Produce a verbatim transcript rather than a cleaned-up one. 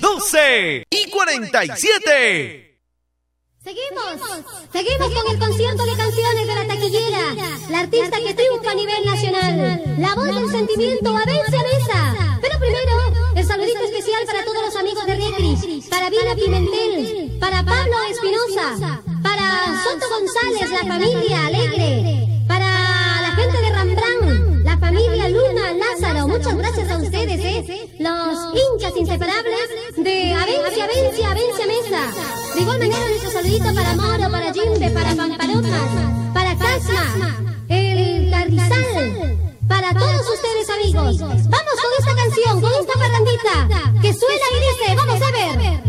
doce y cuarenta y siete. Seguimos, seguimos con el concierto de canciones de la taquillera, la artista que triunfa a nivel nacional, la voz del sentimiento, Abencia Mesa. Pero primero, el saludito especial para todos los amigos de Recris, para Vina Pimentel, para Pablo Espinosa, para Soto González, la familia Alegre, para la gente de Rambrán, la familia Luna Lázaro. Muchas gracias a ustedes, eh, los hinchas inseparables de Abencia, Abencia, Abencia Mesa. De igual manera, nuestro saludito para Moro, para Jimbe, para Pamparotas, para Casma, el Carrizal, para todos ustedes, amigos. Vamos con esta canción, con esta parrandita que suena y dice, vamos a ver.